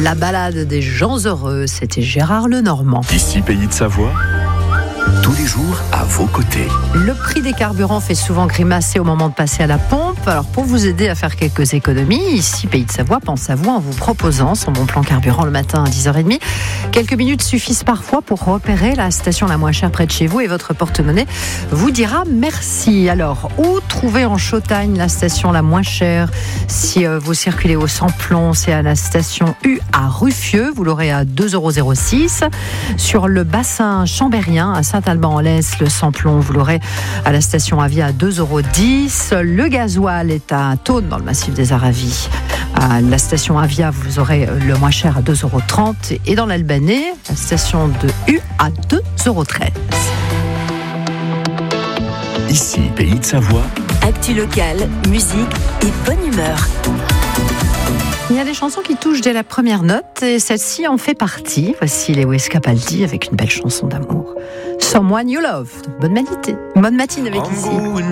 La balade des gens heureux, c'était Gérard Lenormand. Ici, Pays de Savoie, tous les jours à vos côtés. Le prix des carburants fait souvent grimacer au moment de passer à la pompe. Alors pour vous aider à faire quelques économies, ici Pays de Savoie pense à vous en vous proposant son bon plan carburant le matin à 10h30. Quelques minutes suffisent parfois pour repérer la station la moins chère près de chez vous et votre porte-monnaie vous dira merci. Alors, où trouver en Chautagne la station la moins chère? Si vous circulez au sans-plomb, c'est à la station U à Ruffieux, vous l'aurez à 2,06 €. Sur le bassin chambérien à Saint-Alban-en-Lez, le sans-plomb, vous l'aurez à la station Avia à 2,10 €. Le gasoil est à Thônes dans le massif des Aravis. À la station Avia, vous aurez le moins cher à 2,30 €. Et dans l'Albanais, la station de U à 2,13 €. Ici, Pays de Savoie. Actu locale, musique et bonne humeur. Il y a des chansons qui touchent dès la première note et celle-ci en fait partie. Voici Lewis Capaldi avec une belle chanson d'amour. Someone You Love. Bonne matinée avec ici.